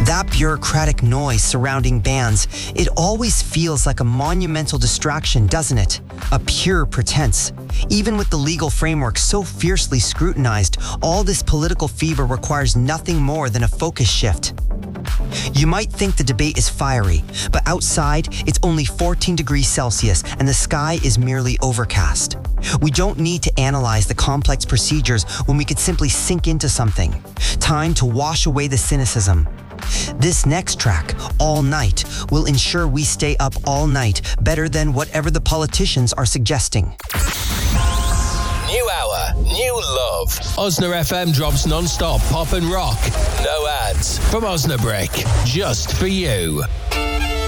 That bureaucratic noise surrounding bans, it always feels like a monumental distraction, doesn't it? A pure pretense. Even with the legal framework so fiercely scrutinized, all this political fever requires nothing more than a focus shift. You might think the debate is fiery, but outside it's only 14 degrees Celsius and the sky is merely overcast. We don't need to analyze the complex procedures when we could simply sink into something. Time to wash away the cynicism. This next track, All Night, will ensure we stay up all night better than whatever the politicians are suggesting. New hour, new love. Osna FM drops non-stop pop and rock. No ads from Osnabrück, just for you.